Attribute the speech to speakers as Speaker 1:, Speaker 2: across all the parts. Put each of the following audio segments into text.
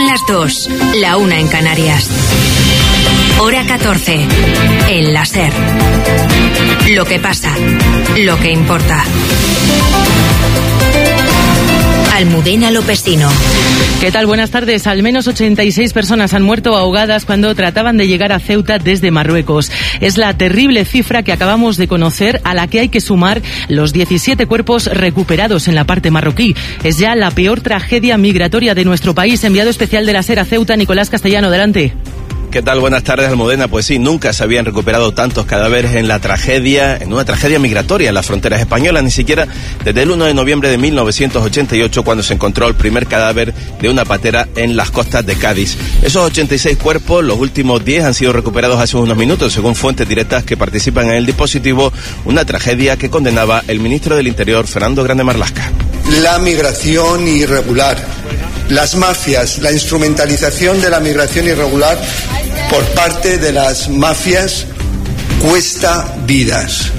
Speaker 1: las 2, la 1 en Canarias. Hora 14, en la SER. Lo que pasa, lo que importa. Almudena Lopesino.
Speaker 2: ¿Qué tal? Buenas tardes. Al menos 86 personas han muerto ahogadas cuando trataban de llegar a Ceuta desde Marruecos. Es la terrible cifra que acabamos de conocer, a la que hay que sumar los 17 cuerpos recuperados en la parte marroquí. Es ya la peor tragedia migratoria de nuestro país. Enviado especial de la SER a Ceuta, Nicolás Castellano, adelante.
Speaker 3: ¿Qué tal? Buenas tardes, Almudena. Pues sí, nunca se habían recuperado tantos cadáveres en una tragedia migratoria en las fronteras españolas, ni siquiera desde el 1 de noviembre de 1988, cuando se encontró el primer cadáver de una patera en las costas de Cádiz. Esos 86 cuerpos, los últimos 10 han sido recuperados hace unos minutos, según fuentes directas que participan en el dispositivo, una tragedia que condenaba el ministro del Interior, Fernando Grande Marlaska.
Speaker 4: La migración irregular, las mafias, la instrumentalización de la migración irregular por parte de las mafias cuesta vidas.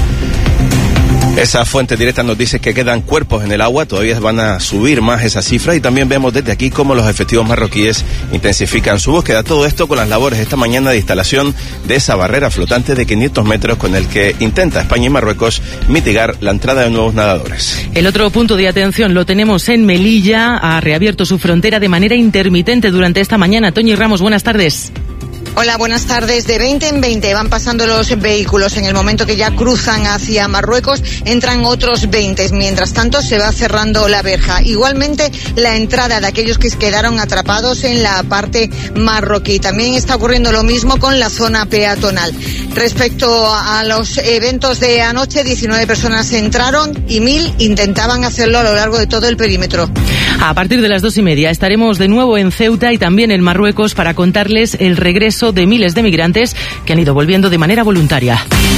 Speaker 3: Esa fuente directa nos dice que quedan cuerpos en el agua, todavía van a subir más esa cifra, y también vemos desde aquí cómo los efectivos marroquíes intensifican su búsqueda. Todo esto con las labores esta mañana de instalación de esa barrera flotante de 500 metros con el que intenta España y Marruecos mitigar la entrada de nuevos nadadores.
Speaker 2: El otro punto de atención lo tenemos en Melilla. Ha reabierto su frontera de manera intermitente durante esta mañana. Toñi Ramos, buenas tardes.
Speaker 5: Hola, buenas tardes. De 20 en 20 van pasando los vehículos. En el momento que ya cruzan hacia Marruecos, entran otros 20. Mientras tanto, se va cerrando la verja. Igualmente, la entrada de aquellos que quedaron atrapados en la parte marroquí. También está ocurriendo lo mismo con la zona peatonal. Respecto a los eventos de anoche, 19 personas entraron y 1.000 intentaban hacerlo a lo largo de todo el perímetro.
Speaker 2: A partir de las 2:30 estaremos de nuevo en Ceuta y también en Marruecos para contarles el regreso de miles de migrantes que han ido volviendo de manera voluntaria.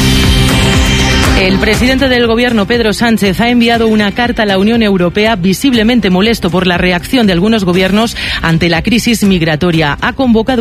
Speaker 2: El presidente del Gobierno, Pedro Sánchez, ha enviado una carta a la Unión Europea visiblemente molesto por la reacción de algunos gobiernos ante la crisis migratoria. Ha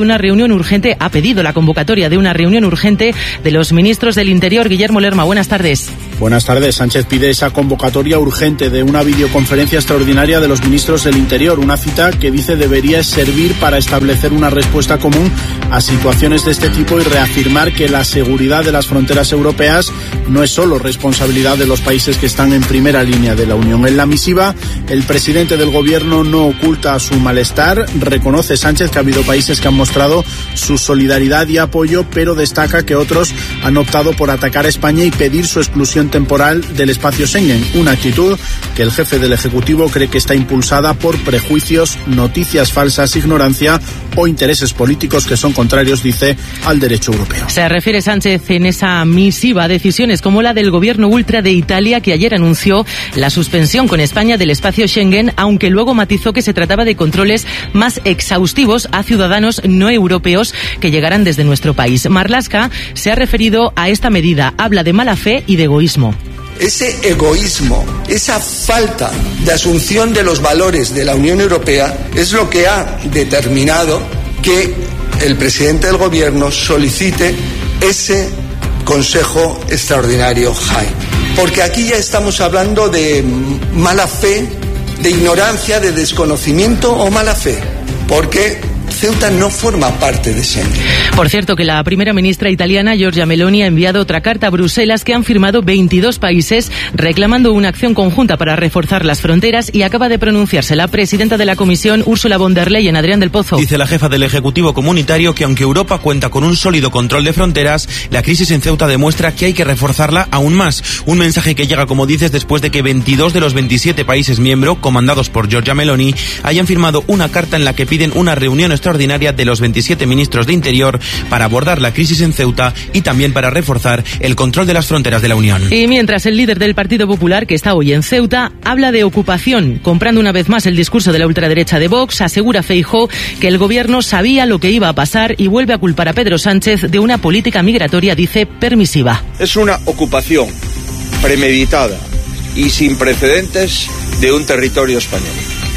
Speaker 2: pedido la convocatoria de una reunión urgente de los ministros del Interior. Guillermo Lerma, buenas tardes.
Speaker 6: Buenas tardes. Sánchez pide esa convocatoria urgente de una videoconferencia extraordinaria de los ministros del Interior, una cita que dice debería servir para establecer una respuesta común a situaciones de este tipo y reafirmar que la seguridad de las fronteras europeas no es solo responsabilidad de los países que están en primera línea de la Unión. En la misiva, el presidente del Gobierno no oculta su malestar. Reconoce Sánchez que ha habido países que han mostrado su solidaridad y apoyo, pero destaca que otros han optado por atacar a España y pedir su exclusión temporal del espacio Schengen, una actitud que el jefe del Ejecutivo cree que está impulsada por prejuicios, noticias falsas, ignorancia o intereses políticos que son contrarios, dice, al derecho europeo.
Speaker 2: Se refiere Sánchez en esa misiva a decisiones como la del gobierno ultra de Italia, que ayer anunció la suspensión con España del espacio Schengen, aunque luego matizó que se trataba de controles más exhaustivos a ciudadanos no europeos que llegarán desde nuestro país. Marlaska se ha referido a esta medida, habla de mala fe y de egoísmo.
Speaker 4: Ese egoísmo, esa falta de asunción de los valores de la Unión Europea es lo que ha determinado que el presidente del Gobierno solicite ese Consejo Extraordinario JAI. Porque aquí ya estamos hablando de mala fe, de ignorancia, de desconocimiento o mala fe. Porque Ceuta no forma parte de Schengen.
Speaker 2: Por cierto, que la primera ministra italiana, Giorgia Meloni, ha enviado otra carta a Bruselas que han firmado 22 países reclamando una acción conjunta para reforzar las fronteras, y acaba de pronunciarse la presidenta de la Comisión, Ursula von der Leyen. Adrián del Pozo.
Speaker 7: Dice la jefa del Ejecutivo Comunitario que aunque Europa cuenta con un sólido control de fronteras, la crisis en Ceuta demuestra que hay que reforzarla aún más. Un mensaje que llega, como dices, después de que 22 de los 27 países miembros, comandados por Giorgia Meloni, hayan firmado una carta en la que piden una reunión extraordinaria de los 27 ministros de Interior para abordar la crisis en Ceuta y también para reforzar el control de las fronteras de la Unión.
Speaker 2: Y mientras, el líder del Partido Popular, que está hoy en Ceuta, habla de ocupación, comprando una vez más el discurso de la ultraderecha de Vox. Asegura Feijóo que el gobierno sabía lo que iba a pasar y vuelve a culpar a Pedro Sánchez de una política migratoria, dice, permisiva.
Speaker 8: Es una ocupación premeditada y sin precedentes de un territorio español.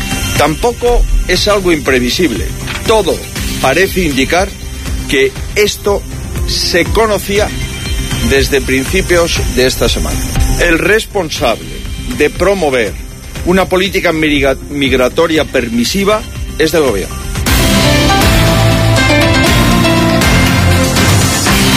Speaker 8: Tampoco es algo imprevisible. Todo parece indicar que esto se conocía desde principios de esta semana. El responsable de promover una política migratoria permisiva es del gobierno.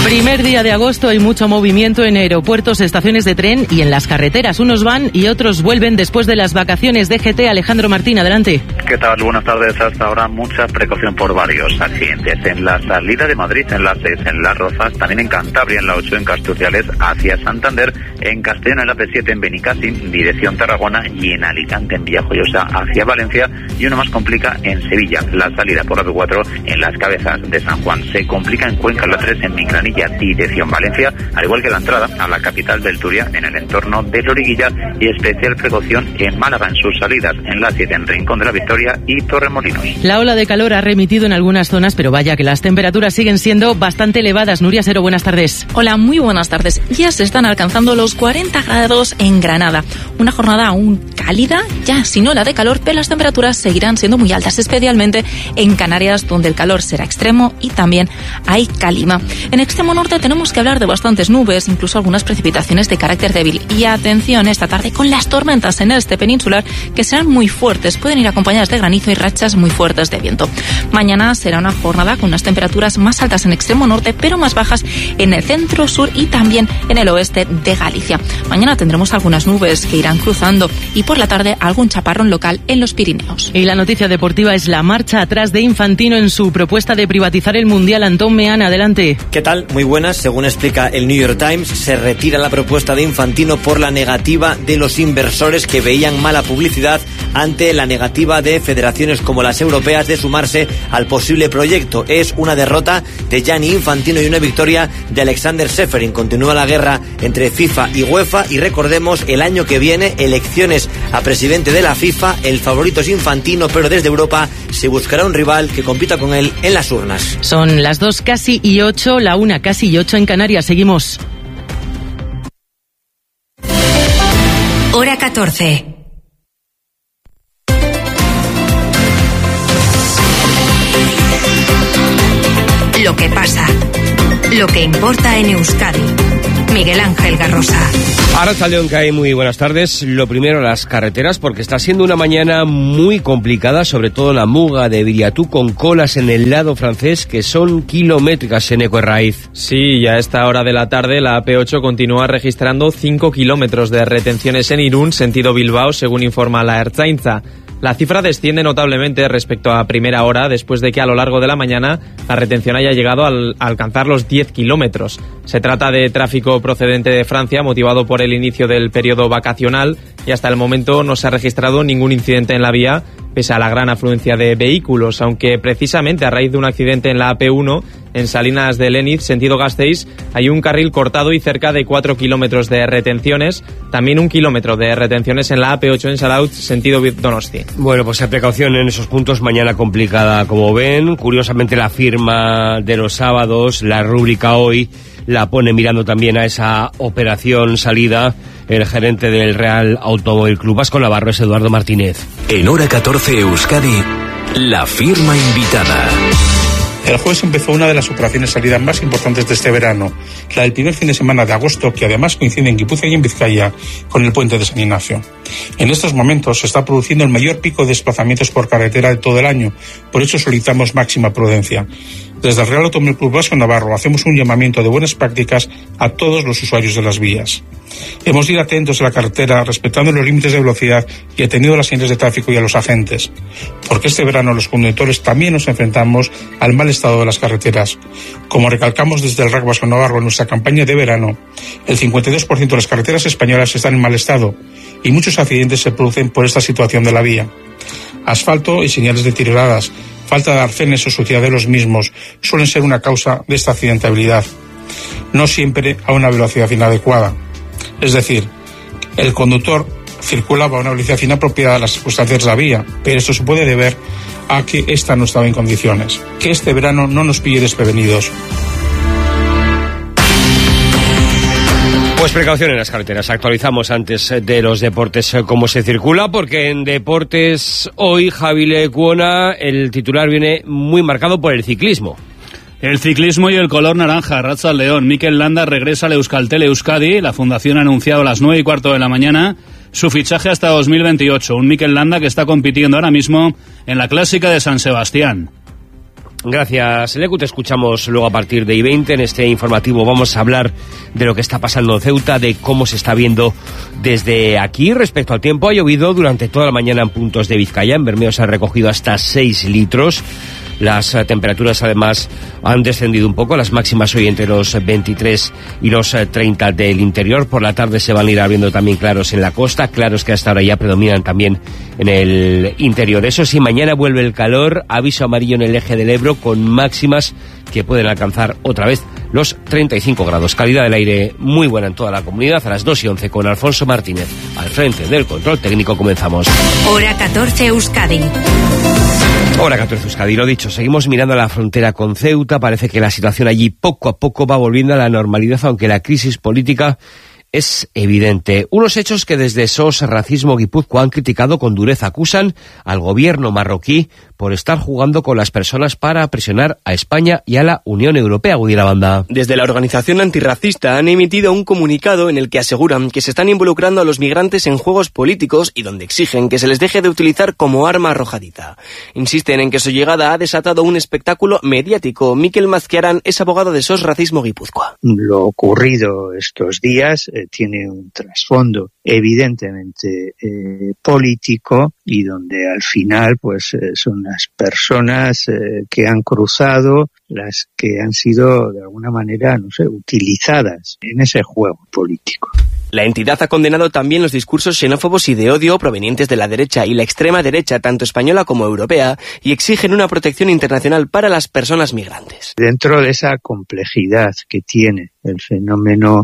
Speaker 2: Primer día de agosto, hay mucho movimiento en aeropuertos, estaciones de tren y en las carreteras. Unos van y otros vuelven después de las vacaciones de GT. Alejandro Martín, adelante.
Speaker 9: ¿Qué tal? Buenas tardes. Hasta ahora mucha precaución por varios accidentes. En la salida de Madrid, en la 6, en Las Rozas, también en Cantabria, en la 8, en Casturciales, hacia Santander, en Castellón, en la P7, en Benicàssim, dirección Tarragona, y en Alicante, en Villajoyosa, hacia Valencia, y uno más complica en Sevilla. La salida por la P4 en Las Cabezas de San Juan. Se complica en Cuenca, en la 3, en Migranilla, dirección Valencia, al igual que la entrada a la capital del Turia, en el entorno de Loriguilla, y especial precaución en Málaga, en sus salidas en la 7, en Rincón de la Victoria y Torremolinos.
Speaker 2: La ola de calor ha remitido en algunas zonas, pero vaya que las temperaturas siguen siendo bastante elevadas. Nuria Sero, buenas tardes.
Speaker 10: Hola, muy buenas tardes. Ya se están alcanzando los 40 grados en Granada. Una jornada aún cálida, ya sin ola de calor, pero las temperaturas seguirán siendo muy altas, especialmente en Canarias, donde el calor será extremo y también hay calima. En extremo norte tenemos que hablar de bastantes nubes, incluso algunas precipitaciones de carácter débil. Y atención esta tarde con las tormentas en el este peninsular, que serán muy fuertes, pueden ir acompañadas de granizo y rachas muy fuertes de viento. Mañana será una jornada con unas temperaturas más altas en extremo norte, pero más bajas en el centro, sur y también en el oeste de Galicia. Mañana tendremos algunas nubes que irán cruzando y por la tarde algún chaparrón local en los Pirineos.
Speaker 2: Y la noticia deportiva es la marcha atrás de Infantino en su propuesta de privatizar el Mundial. Antón Meana, adelante.
Speaker 11: ¿Qué tal? Muy buenas. Según explica el New York Times, se retira la propuesta de Infantino por la negativa de los inversores, que veían mala publicidad ante la negativa de federaciones como las europeas de sumarse al posible proyecto. Es una derrota de Gianni Infantino y una victoria de Alexander Seferin. Continúa la guerra entre FIFA y UEFA y recordemos, el año que viene, elecciones a presidente de la FIFA. El favorito es Infantino, pero desde Europa se buscará un rival que compita con él en las urnas.
Speaker 2: Son las 2 casi y 8, la 1 casi y 8 en Canarias. Seguimos.
Speaker 1: Hora 14. Lo que pasa, lo que importa en Euskadi. Miguel Ángel Garrosa.
Speaker 12: Arratsaldeon, Kai, muy buenas tardes. Lo primero, las carreteras, porque está siendo una mañana muy complicada, sobre todo en la Muga de Viriatú, con colas en el lado francés que son kilométricas en Ecoerraiz.
Speaker 13: Sí, y a esta hora de la tarde la AP8 continúa registrando 5 kilómetros de retenciones en Irún, sentido Bilbao, según informa la Ertzaintza. La cifra desciende notablemente respecto a primera hora, después de que a lo largo de la mañana la retención haya llegado a alcanzar los 10 kilómetros. Se trata de tráfico procedente de Francia, motivado por el inicio del periodo vacacional, y hasta el momento no se ha registrado ningún incidente en la vía, pese a la gran afluencia de vehículos, aunque precisamente a raíz de un accidente en la AP1, en Salinas de Léniz, sentido Gasteiz, hay un carril cortado y cerca de 4 kilómetros de retenciones, también 1 kilómetro de retenciones en la AP8 en Zarautz, sentido Donosti.
Speaker 12: Bueno, pues precaución en esos puntos, mañana complicada como ven. Curiosamente la firma de los sábados, la rúbrica hoy, la pone mirando también a esa operación salida el gerente del Real Automóvil Club Vasco Navarro, es Eduardo Martínez.
Speaker 14: En Hora 14 Euskadi, la firma invitada.
Speaker 15: El jueves empezó una de las operaciones salidas más importantes de este verano, la del primer fin de semana de agosto, que además coincide en Guipúzcoa y en Vizcaya con el puente de San Ignacio. En estos momentos se está produciendo el mayor pico de desplazamientos por carretera de todo el año, por eso solicitamos máxima prudencia. Desde el Real Automóvil Club Vasco Navarro hacemos un llamamiento de buenas prácticas a todos los usuarios de las vías. Hemos de ir atentos a la carretera, respetando los límites de velocidad y atendiendo a las señales de tráfico y a los agentes, porque este verano los conductores también nos enfrentamos al mal estado de las carreteras. Como recalcamos desde el RAC Vasco Navarro en nuestra campaña de verano, el 52% de las carreteras españolas están en mal estado y muchos accidentes se producen por esta situación de la vía. Asfalto y señales deterioradas, falta de arcenes o suciedad de los mismos suelen ser una causa de esta accidentabilidad, no siempre a una velocidad inadecuada. Es decir, el conductor circulaba a una velocidad inapropiada a las circunstancias de la vía, pero esto se puede deber a que ésta no estaba en condiciones. Que este verano no nos pille desprevenidos.
Speaker 12: Pues precaución en las carreteras. Actualizamos antes de los deportes cómo se circula, porque en deportes hoy, Javi Lecuona, el titular viene muy marcado por el ciclismo.
Speaker 16: El ciclismo y el color naranja. Arratsaldeon. Mikel Landa regresa al Euskaltel Euskadi. La fundación ha anunciado a las 9:15 de la mañana su fichaje hasta 2028. Un Mikel Landa que está compitiendo ahora mismo en la Clásica de San Sebastián.
Speaker 12: Gracias, Lecu. Te escuchamos luego a partir de I20. En este informativo vamos a hablar de lo que está pasando en Ceuta, de cómo se está viendo desde aquí. Respecto al tiempo, ha llovido durante toda la mañana en puntos de Vizcaya. En Bermeo se han recogido hasta 6 litros. Las temperaturas, además, han descendido un poco. Las máximas hoy entre los 23 y los 30 del interior. Por la tarde se van a ir abriendo también claros en la costa. Claros que hasta ahora ya predominan también en el interior. Eso sí, mañana vuelve el calor. Aviso amarillo en el eje del Ebro con máximas que pueden alcanzar otra vez los 35 grados. Calidad del aire muy buena en toda la comunidad. A las 2:11 con Alfonso Martínez al frente del control técnico comenzamos.
Speaker 1: Hora 14 Euskadi.
Speaker 12: Hora 14 Euskadi, lo dicho, seguimos mirando a la frontera con Ceuta. Parece que la situación allí poco a poco va volviendo a la normalidad, aunque la crisis política es evidente. Unos hechos que desde SOS Racismo Guipúzcoa han criticado con dureza. Acusan al gobierno marroquí por estar jugando con las personas para presionar a España y a la Unión Europea. Gudira Banda.
Speaker 17: Desde la organización antirracista han emitido un comunicado en el que aseguran que se están involucrando a los migrantes en juegos políticos y donde exigen que se les deje de utilizar como arma arrojadiza. Insisten en que su llegada ha desatado un espectáculo mediático. Mikel Mazquiarán es abogado de SOS Racismo Guipúzcoa.
Speaker 18: Lo ocurrido estos días tiene un trasfondo evidentemente político y donde al final pues son las personas que han cruzado las que han sido de alguna manera, no sé, utilizadas en ese juego político.
Speaker 17: La entidad ha condenado también los discursos xenófobos y de odio provenientes de la derecha y la extrema derecha, tanto española como europea, y exigen una protección internacional para las personas migrantes.
Speaker 18: Dentro de esa complejidad que tiene el fenómeno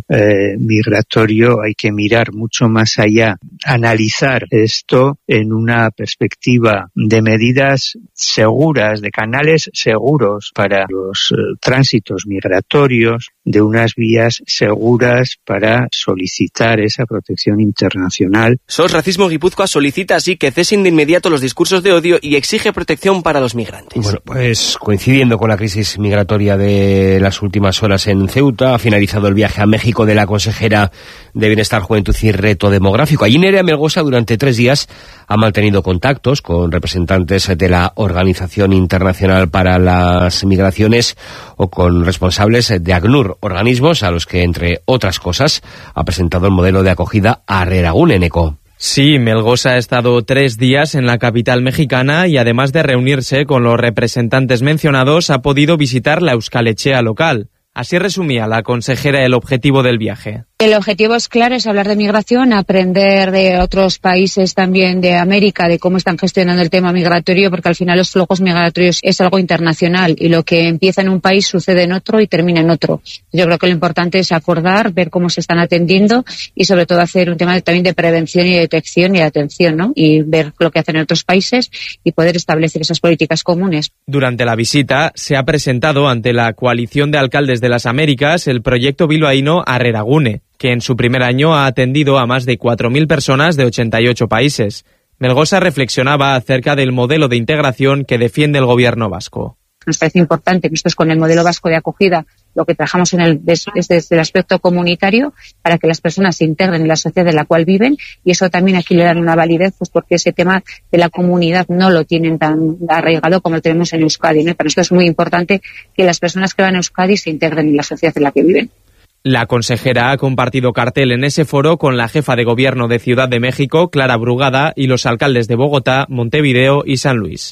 Speaker 18: migratorio hay que mirar mucho más allá, analizar esto en una perspectiva de medidas seguras, de canales seguros para los tránsitos migratorios, de unas vías seguras para solicitar esa protección internacional.
Speaker 17: SOS Racismo Guipúzcoa solicita así que cesen de inmediato los discursos de odio y exige protección para los migrantes.
Speaker 12: Bueno, pues coincidiendo con la crisis migratoria de las últimas horas en Ceuta, ha finalizado el viaje a México de la consejera de Bienestar, Juventud y Reto Demográfico. Allí Nerea Melgosa durante 3 días ha mantenido contactos con representantes de la Organización Internacional para las Migraciones o con responsables de ACNUR, organismos a los que, entre otras cosas, ha presentado el modelo de acogida Arreragun en ECO.
Speaker 13: Sí, Melgosa ha estado 3 días en la capital mexicana y además de reunirse con los representantes mencionados, ha podido visitar la Euskal Etxea local. Así resumía la consejera el objetivo del viaje.
Speaker 19: El objetivo es claro, es hablar de migración, aprender de otros países también de América, de cómo están gestionando el tema migratorio, porque al final los flujos migratorios es algo internacional y lo que empieza en un país sucede en otro y termina en otro. Yo creo que lo importante es acordar, ver cómo se están atendiendo y sobre todo hacer un tema también de prevención y de detección y de atención, ¿no? Y ver lo que hacen en otros países y poder establecer esas políticas comunes.
Speaker 13: Durante la visita se ha presentado ante la coalición de alcaldes de las Américas el proyecto bilbaíno Arreragune, que en su primer año ha atendido a más de 4.000 personas de 88 países. Melgosa reflexionaba acerca del modelo de integración que defiende el gobierno vasco.
Speaker 19: Nos parece importante que nosotros con el modelo vasco de acogida lo que trabajamos es desde el aspecto comunitario para que las personas se integren en la sociedad en la cual viven y eso también aquí le dan una validez pues porque ese tema de la comunidad no lo tienen tan arraigado como lo tenemos en Euskadi, ¿no? Para nosotros es muy importante que las personas que van a Euskadi se integren en la sociedad en la que viven.
Speaker 13: La consejera ha compartido cartel en ese foro con la jefa de gobierno de Ciudad de México, Clara Brugada, y los alcaldes de Bogotá, Montevideo y San Luis.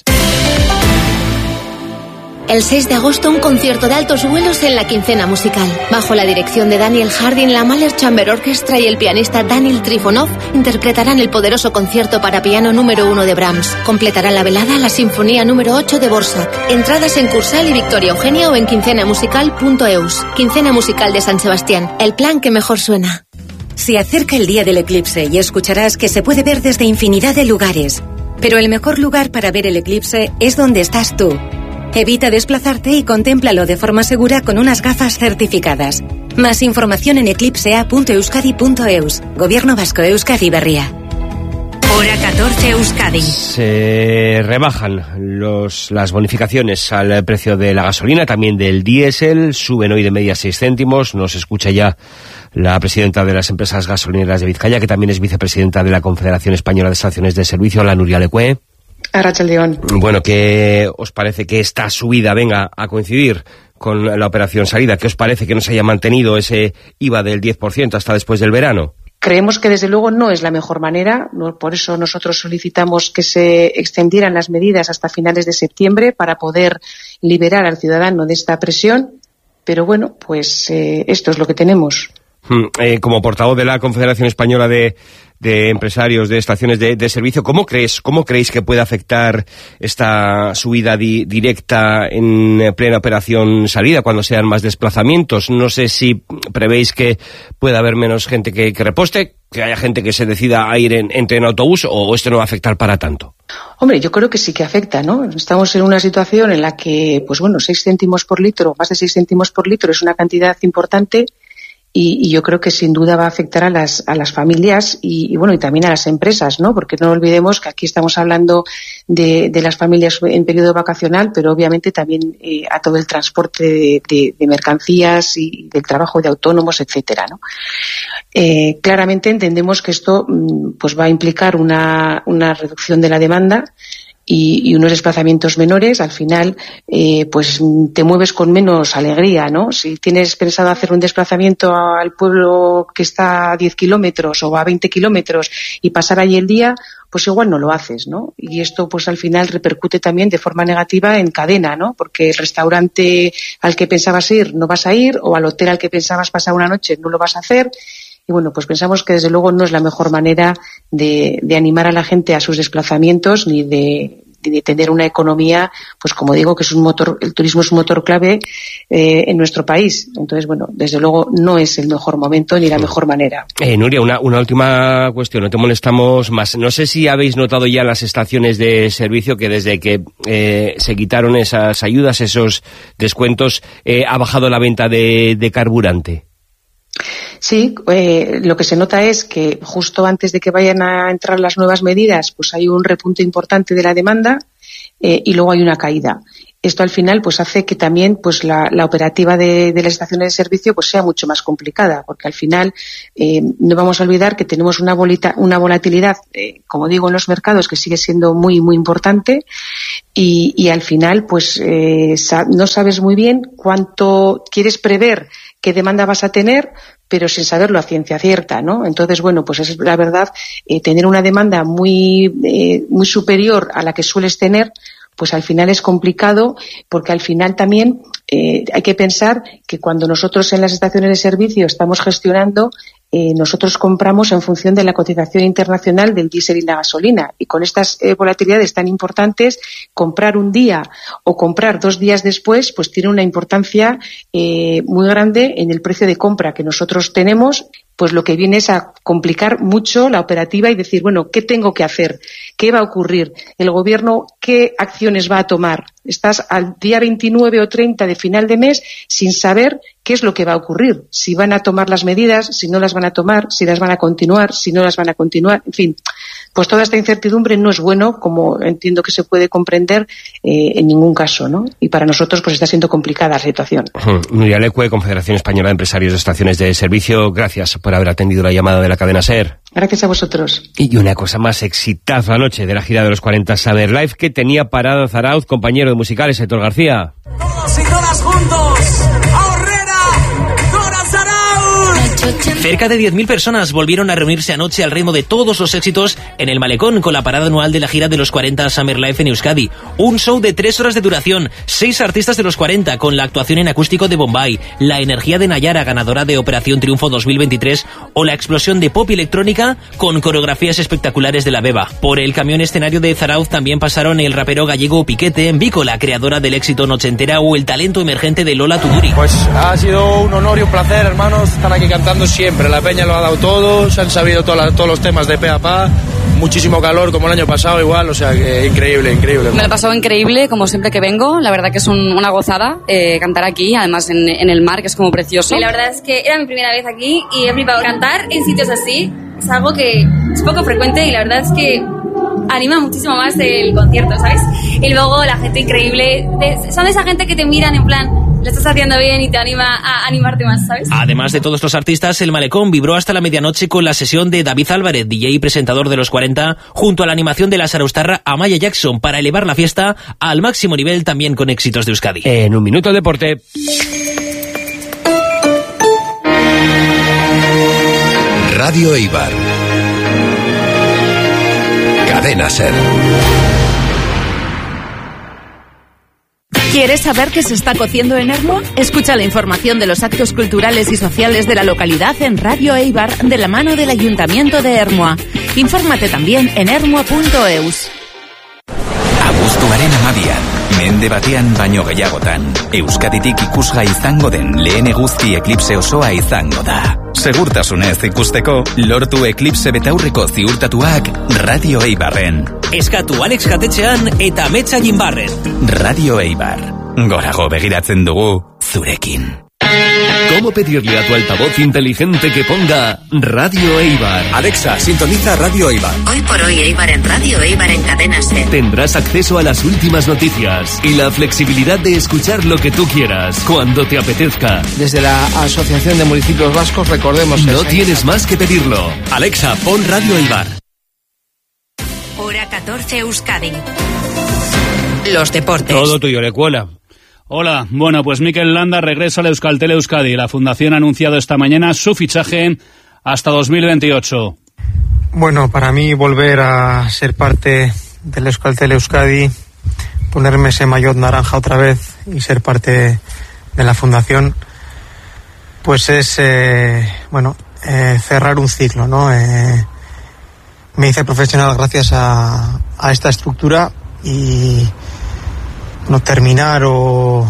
Speaker 20: El 6 de agosto un concierto de altos vuelos en la Quincena Musical. Bajo la dirección de Daniel Harding, la Mahler Chamber Orchestra y el pianista Daniel Trifonov interpretarán el poderoso concierto para piano número 1 de Brahms. Completará la velada la Sinfonía número 8 de Dvořák. Entradas en Cursal y Victoria Eugenia o en quincenamusical.eus. Quincena Musical de San Sebastián. El plan que mejor suena.
Speaker 21: Se acerca el día del eclipse y escucharás que se puede ver desde infinidad de lugares. Pero el mejor lugar para ver el eclipse es donde estás tú. Evita desplazarte y contémplalo de forma segura con unas gafas certificadas. Más información en eclipsea.euskadi.eus. Gobierno Vasco, Euskadi Berria.
Speaker 1: Hora 14 Euskadi.
Speaker 12: Se rebajan las bonificaciones al precio de la gasolina, también del diésel, suben hoy de media 6 céntimos. Nos escucha ya la presidenta de las empresas gasolineras de Vizcaya, que también es vicepresidenta de la Confederación Española de Estaciones de Servicio, la Nuria Lecue.
Speaker 3: Arratsaldeon.
Speaker 12: Bueno, ¿qué os parece que esta subida venga a coincidir con la operación salida? ¿Qué os parece que no se haya mantenido ese IVA del 10% hasta después del verano?
Speaker 3: Creemos que desde luego no es la mejor manera, por eso nosotros solicitamos que se extendieran las medidas hasta finales de septiembre para poder liberar al ciudadano de esta presión, pero bueno, pues esto es lo que tenemos.
Speaker 12: Como portavoz de la Confederación Española de Empresarios de Estaciones de Servicio, ¿cómo creéis que puede afectar esta subida directa en plena operación salida cuando sean más desplazamientos? No sé si prevéis que pueda haber menos gente que reposte, que haya gente que se decida a ir en autobús, o esto no va a afectar para tanto.
Speaker 3: Hombre, yo creo que sí que afecta, ¿no? Estamos en una situación en la que, pues bueno, 6 céntimos por litro, más de 6 céntimos por litro es una cantidad importante. Y yo creo que sin duda va a afectar a las familias y bueno, y también a las empresas, ¿no? Porque no olvidemos que aquí estamos hablando de las familias en periodo vacacional, pero obviamente también a todo el transporte de mercancías y del trabajo de autónomos, etcétera, ¿no? Claramente entendemos que esto pues va a implicar una reducción de la demanda y unos desplazamientos menores. Al final pues te mueves con menos alegría, ¿no? Si tienes pensado hacer un desplazamiento al pueblo que está a 10 kilómetros o a 20 kilómetros y pasar allí el día, pues igual no lo haces, ¿no? Y esto pues al final repercute también de forma negativa en cadena, ¿no? Porque el restaurante al que pensabas ir no vas a ir, o al hotel al que pensabas pasar una noche no lo vas a hacer. Y bueno, pues pensamos que desde luego no es la mejor manera de animar a la gente a sus desplazamientos ni de tener una economía, pues como digo, que es un motor, el turismo es un motor clave en nuestro país. Entonces, bueno, desde luego no es el mejor momento ni la mejor manera.
Speaker 12: Nuria, una última cuestión, no te molestamos más. No sé si habéis notado ya en las estaciones de servicio que desde que se quitaron esas ayudas, esos descuentos, ha bajado la venta de carburante.
Speaker 3: Sí, lo que se nota es que justo antes de que vayan a entrar las nuevas medidas, pues hay un repunte importante de la demanda y luego hay una caída. Esto al final pues hace que también pues la operativa de las estaciones de servicio pues sea mucho más complicada, porque al final no vamos a olvidar que tenemos una volatilidad, como digo, en los mercados que sigue siendo muy muy importante y al final pues no sabes muy bien cuánto quieres prever, qué demanda vas a tener, pero sin saberlo a ciencia cierta, ¿no? Entonces, bueno, pues es la verdad, tener una demanda muy superior a la que sueles tener, pues al final es complicado, porque al final también hay que pensar que cuando nosotros en las estaciones de servicio estamos gestionando, nosotros compramos en función de la cotización internacional del diésel y la gasolina, y con estas volatilidades tan importantes, comprar un día o comprar 2 días después pues tiene una importancia muy grande en el precio de compra que nosotros tenemos. Pues lo que viene es a complicar mucho la operativa y decir, bueno, ¿qué tengo que hacer? ¿Qué va a ocurrir? ¿El gobierno qué acciones va a tomar? Estás al día 29 o 30 de final de mes sin saber qué es lo que va a ocurrir. Si van a tomar las medidas, si no las van a tomar, si las van a continuar, si no las van a continuar, en fin. Pues toda esta incertidumbre no es bueno, como entiendo que se puede comprender, en ningún caso, ¿no? Y para nosotros pues está siendo complicada la situación.
Speaker 12: Nuria Lecue, Confederación Española de Empresarios de Estaciones de Servicio, gracias por haber atendido la llamada de la cadena SER.
Speaker 3: Gracias a vosotros.
Speaker 12: Y una cosa más, exitazo anoche de la gira de los 40 Summer Live que tenía parado Zarauz, compañero de musicales, Héctor García.
Speaker 22: Todos y todas juntos, cerca de 10.000 personas volvieron a reunirse anoche al ritmo de todos los éxitos en el Malecón con la parada anual de la gira de los 40 Summer Live en Euskadi. Un show de 3 horas de duración, 6 artistas de los 40 con la actuación en acústico de Bombay, la energía de Nayara, ganadora de Operación Triunfo 2023, o la explosión de pop y electrónica con coreografías espectaculares de la Beba. Por el camión escenario de Zarauz también pasaron el rapero gallego Piquete, Vico, la creadora del éxito nochentera, o el talento emergente de Lola Tuduri.
Speaker 23: Pues ha sido un honor y un placer, hermanos, estar aquí cantando siempre. La peña lo ha dado todo, se han sabido todos los temas de pe a pa, muchísimo calor como el año pasado igual, o sea que increíble.
Speaker 24: Me lo he pasado increíble, como siempre que vengo, la verdad que es una gozada cantar aquí, además en el mar, que es como precioso.
Speaker 25: Y la verdad es que era mi primera vez aquí y he flipado. Cantar en sitios así es algo que es poco frecuente y la verdad es que anima muchísimo más el concierto, ¿sabes? Y luego la gente increíble, son de esa gente que te miran en plan, lo estás haciendo bien y te anima a animarte más, ¿sabes?
Speaker 22: Además de todos los artistas, el Malecón vibró hasta la medianoche con la sesión de David Álvarez, DJ y presentador de los 40, junto a la animación de la Saraustarra Amaya Jackson, para elevar la fiesta al máximo nivel, también con éxitos de Euskadi.
Speaker 12: En un minuto el deporte.
Speaker 14: Radio Eibar. Cadena SER.
Speaker 4: ¿Quieres saber qué se está cociendo en Ermua? Escucha la información de los actos culturales y sociales de la localidad en Radio Eibar, de la mano del Ayuntamiento de Ermua. Infórmate también en ermua.eus.
Speaker 14: Abuztuaren amabian, mende batean baino gehiagotan, Euskaditik ikusgai izango den lehen eguzki eklipse osoa izango da. Segurtasunez ikusteko, lortu eklipse betaurreko ziurtatuak Radio Eibarren.
Speaker 22: Eskatu Alex Jatetxean eta Metxa Ginbarren.
Speaker 14: Radio Eibar, gorago begiratzen dugu zurekin.
Speaker 5: ¿Cómo pedirle a tu altavoz inteligente que ponga Radio Eibar?
Speaker 6: Alexa, sintoniza Radio Eibar.
Speaker 7: Hoy por hoy Eibar en Radio Eibar en Cadena SER.
Speaker 5: Tendrás acceso a las últimas noticias y la flexibilidad de escuchar lo que tú quieras, cuando te apetezca.
Speaker 8: Desde la Asociación de Municipios Vascos, recordemos...
Speaker 5: No tienes más que pedirlo.
Speaker 6: Alexa, pon Radio Eibar.
Speaker 1: Hora 14 Euskadi. Los deportes.
Speaker 12: Todo tuyo, Lecuona.
Speaker 16: Hola, bueno, pues Mikel Landa regresa al Euskaltel Euskadi. La fundación ha anunciado esta mañana su fichaje hasta 2028.
Speaker 26: Bueno, para mí volver a ser parte del Euskaltel Euskadi, ponerme ese maillot naranja otra vez y ser parte de la fundación, pues es, cerrar un ciclo, ¿no? Me hice profesional gracias a esta estructura y... no terminar o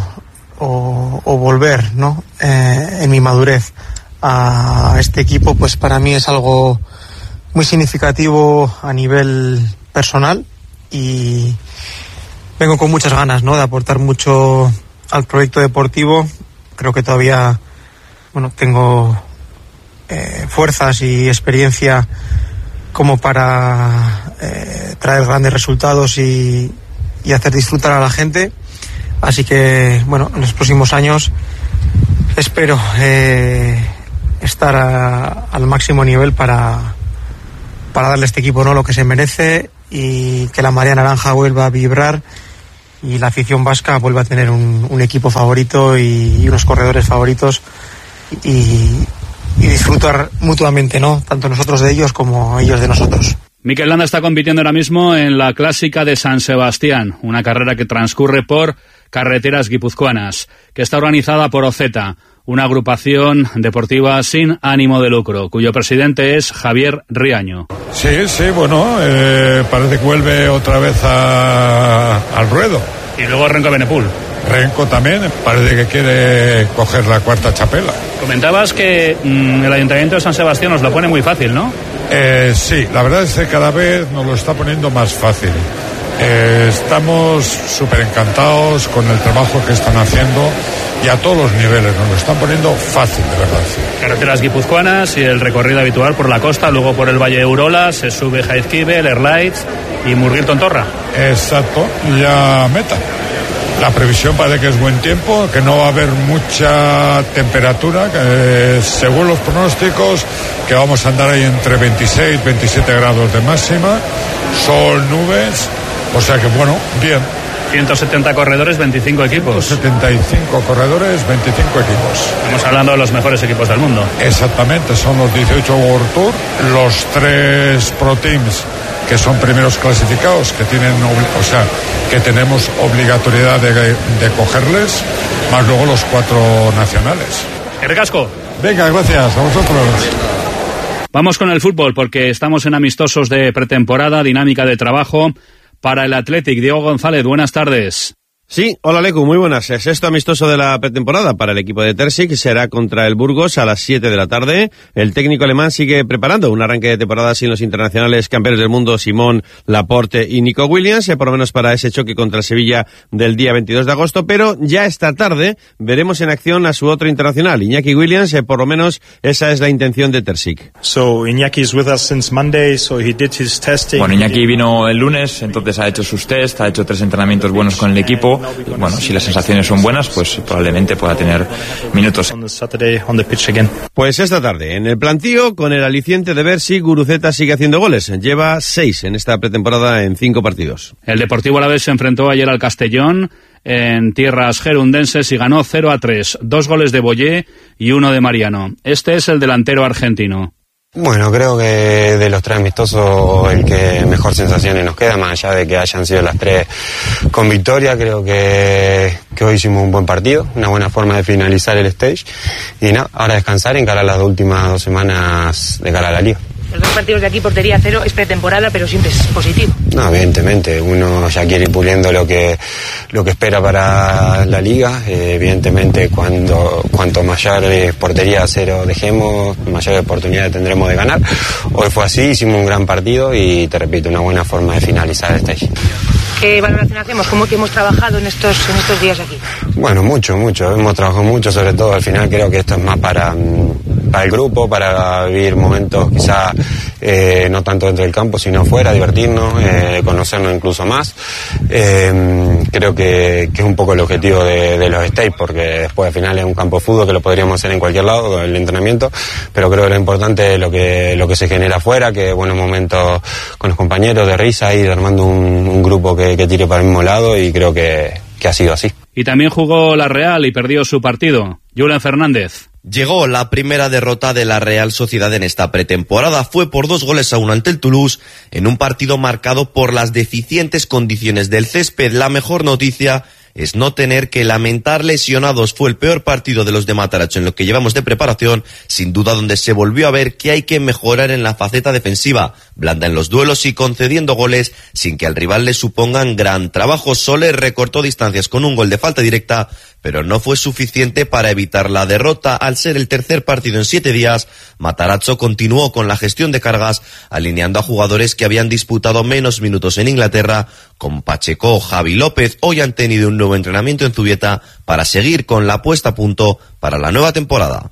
Speaker 26: volver, ¿no? En mi madurez a este equipo, pues para mí es algo muy significativo a nivel personal y vengo con muchas ganas, ¿no? De aportar mucho al proyecto deportivo. Creo que todavía, tengo fuerzas y experiencia como para traer grandes resultados y hacer disfrutar a la gente. Así que, en los próximos años espero estar al máximo nivel para darle a este equipo, ¿no?, lo que se merece y que la marea naranja vuelva a vibrar y la afición vasca vuelva a tener un equipo favorito y unos corredores favoritos y disfrutar mutuamente, ¿no?, tanto nosotros de ellos como ellos de nosotros.
Speaker 16: Mikel Landa está compitiendo ahora mismo en la Clásica de San Sebastián, una carrera que transcurre por carreteras guipuzcoanas, que está organizada por OZETA, una agrupación deportiva sin ánimo de lucro, cuyo presidente es Javier Riaño.
Speaker 27: Sí, parece que vuelve otra vez al ruedo.
Speaker 16: Y luego Renko Benepul.
Speaker 27: Renko también, parece que quiere coger la cuarta chapela.
Speaker 16: Comentabas que el Ayuntamiento de San Sebastián nos lo pone muy fácil, ¿no?
Speaker 27: Sí, la verdad es que cada vez nos lo está poniendo más fácil. Estamos súper encantados con el trabajo que están haciendo y a todos los niveles, nos lo están poniendo fácil, de verdad. Sí.
Speaker 16: Carreteras guipuzcoanas y el recorrido habitual por la costa, luego por el Valle de Urola, se sube Jaizkibel, Erlaitz y Murgil-Tontorra.
Speaker 27: Exacto, ya meta. La previsión parece que es buen tiempo, que no va a haber mucha temperatura, que según los pronósticos que vamos a andar ahí entre 26 y 27 grados de máxima, sol, nubes, o sea que bien.
Speaker 16: 170 corredores, 25 equipos.
Speaker 27: 175 corredores, 25 equipos.
Speaker 16: Estamos hablando de los mejores equipos del mundo.
Speaker 27: Exactamente, son los 18 World Tour, los 3 Pro Teams que son primeros clasificados, que tenemos obligatoriedad de cogerles, más luego los 4 nacionales.
Speaker 16: ¡Recasco!
Speaker 27: Venga, gracias a vosotros.
Speaker 16: Vamos con el fútbol, porque estamos en amistosos de pretemporada, dinámica de trabajo para el Athletic. Diego González, buenas tardes.
Speaker 28: Sí, hola Lecu, muy buenas. El sexto amistoso de la pretemporada para el equipo de Terzic será contra el Burgos a las 7 de la tarde. El técnico alemán sigue preparando un arranque de temporada sin los internacionales campeones del mundo Simón, Laporte y Nico Williams, por lo menos para ese choque contra el Sevilla del día 22 de agosto, pero ya esta tarde veremos en acción a su otro internacional, Iñaki Williams, por lo menos esa es la intención de Terzic.
Speaker 29: Bueno, Iñaki vino el lunes, entonces ha hecho sus test, ha hecho 3 entrenamientos buenos con el equipo.
Speaker 2: luego, bueno, si las sensaciones son buenas, pues probablemente pueda tener minutos.
Speaker 28: Pues esta tarde, en el plantío, con el aliciente de ver si Guruceta sigue haciendo goles. Lleva 6 en esta pretemporada en 5 partidos.
Speaker 16: El Deportivo Alavés se enfrentó ayer al Castellón en tierras gerundenses y ganó 0-3. 2 goles de Boyé y 1 de Mariano. Este es el delantero argentino.
Speaker 9: Bueno, creo que de los 3 amistosos el que mejor sensaciones nos queda, más allá de que hayan sido las 3 con victoria, creo que hoy hicimos un buen partido, una buena forma de finalizar el stage y nada, ahora descansar en cara a las últimas 2 semanas de cara a la Liga.
Speaker 10: Los 2 partidos de aquí, portería 0, es pretemporada, pero siempre es positivo.
Speaker 9: No, evidentemente, uno ya quiere ir puliendo lo que espera para la Liga. Evidentemente, cuanto mayor portería 0 dejemos, mayor oportunidad tendremos de ganar. Hoy fue así, hicimos un gran partido y, te repito, una buena forma de finalizar el stage.
Speaker 10: ¿Qué valoración hacemos? ¿Cómo que hemos trabajado en estos días aquí?
Speaker 9: Bueno, mucho. Hemos trabajado mucho, sobre todo al final creo que esto es más para el grupo, para vivir momentos quizá no tanto dentro del campo, sino fuera, divertirnos, conocernos incluso más. Creo que es un poco el objetivo de los stays, porque después al final es un campo de fútbol que lo podríamos hacer en cualquier lado con el entrenamiento, pero creo que lo importante es lo que se genera afuera, que buenos momentos con los compañeros de risa, ir armando un grupo que tire para el mismo lado, y creo que ha sido así.
Speaker 16: Y también jugó la Real y perdió su partido. Julen Fernández.
Speaker 11: Llegó la primera derrota de la Real Sociedad en esta pretemporada. Fue por 2-1 ante el Toulouse, en un partido marcado por las deficientes condiciones del césped. La mejor noticia es no tener que lamentar lesionados. Fue el peor partido de los de Matarazzo en lo que llevamos de preparación, sin duda, donde se volvió a ver que hay que mejorar en la faceta defensiva, blanda en los duelos y concediendo goles sin que al rival le supongan gran trabajo. Soler recortó distancias con un gol de falta directa, pero no fue suficiente para evitar la derrota. Al ser el tercer partido en 7 días, Matarazzo continuó con la gestión de cargas, alineando a jugadores que habían disputado menos minutos en Inglaterra, como Pacheco o Javi López. Hoy han tenido un nuevo entrenamiento en Zubieta para seguir con la puesta a punto para la nueva temporada.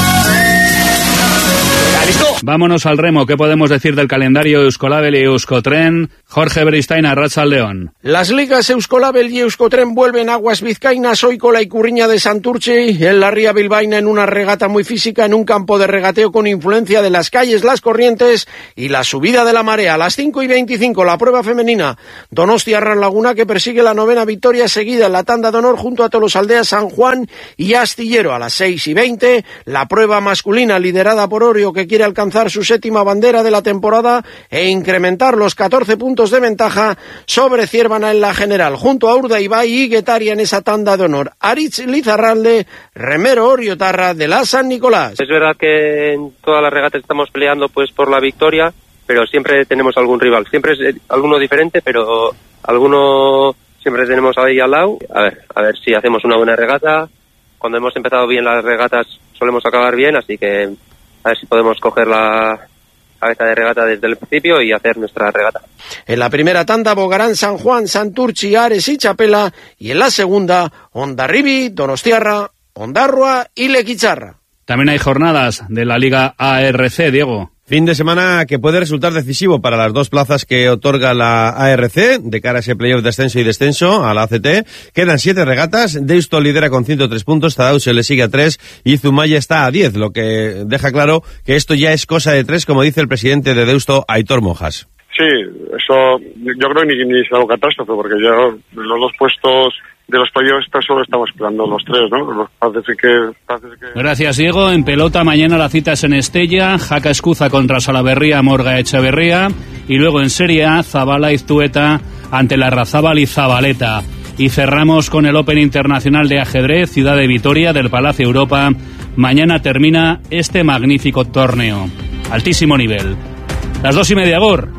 Speaker 16: Vámonos al remo. ¿Qué podemos decir del calendario Euskolabel y Euskotren? Jorge Beristain, Arratsaldeon.
Speaker 15: Las ligas Euskolabel y Euskotren vuelven a aguas vizcaínas hoy con la Icurriña de Santurtzi en la ría bilbaína, en una regata muy física, en un campo de regateo con influencia de las calles, las corrientes y la subida de la marea. A las 5:25 la prueba femenina Donostiarras Laguna, que persigue la 9ª victoria seguida en la tanda de honor junto a Tolosaldeas, San Juan y Astillero. A las 6:20 la prueba masculina liderada por Orio, que quiere alcanzar su 7ª bandera de la temporada e incrementar los 14 puntos de ventaja sobre Ciervana en la general, junto a Urdaibai y Guetaria en esa tanda de honor. Aritz Lizarralde, remero oriotarra de la San Nicolás.
Speaker 17: Es verdad que en todas las regatas estamos peleando pues por la victoria, pero siempre tenemos algún rival, siempre es alguno diferente, pero alguno siempre tenemos ahí al lado. A ver si hacemos una buena regata. Cuando hemos empezado bien las regatas solemos acabar bien, así que a ver si podemos coger la cabeza de regata desde el principio y hacer nuestra regata.
Speaker 15: En la primera tanda Bogarán, San Juan, Santurtzi, Ares y Chapela, y en la segunda Hondarribi, Donostiarra, Ondarroa y Lequicharra.
Speaker 16: También hay jornadas de la Liga ARC, Diego.
Speaker 28: Fin de semana que puede resultar decisivo para las 2 plazas que otorga la ARC de cara a ese playoff de ascenso y descenso a la ACT. Quedan 7 regatas. Deusto lidera con 103 puntos, Tadau se le sigue a 3 y Zumaya está a 10, lo que deja claro que esto ya es cosa de 3, como dice el presidente de Deusto, Aitor Mojas.
Speaker 18: Sí, eso yo creo que ni es algo catástrofe, porque ya los 2 puestos de los playoffs solo estamos esperando los 3, ¿no? Parece que...
Speaker 16: Gracias, Diego. En pelota mañana la cita es en Estella, Jaca Escuza contra Salaberría, Morga Echeverría, y luego en Serie A, Zabala Iztueta ante la Razabal y Zabaleta. Y cerramos con el Open Internacional de Ajedrez, Ciudad de Vitoria, del Palacio Europa. Mañana termina este magnífico torneo. Altísimo nivel. Las 2:30, Gor.